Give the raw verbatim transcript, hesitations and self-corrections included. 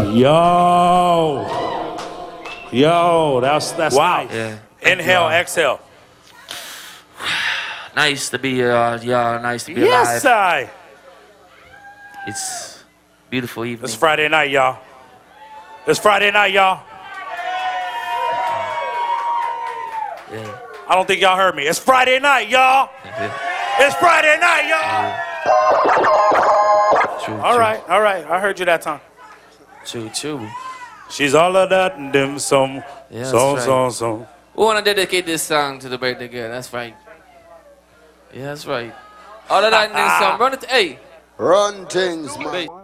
Yo. Yo, that's that's wow. nice. Yeah. Inhale, exhale. Nice to be, uh, yeah, nice to be Yes, alive. I. It's beautiful evening. It's Friday night, y'all. It's Friday night, y'all. Yeah. I don't think y'all heard me. It's Friday night, y'all. It's Friday night, y'all. True, All true. right, all right. I heard you that time. True, true. She's all of that and them some, Yeah, that's some, right. some, some. We want to dedicate this song to the birthday girl. That's right. Yeah, that's right. All of that and then some. Run it. Hey. Run things, man.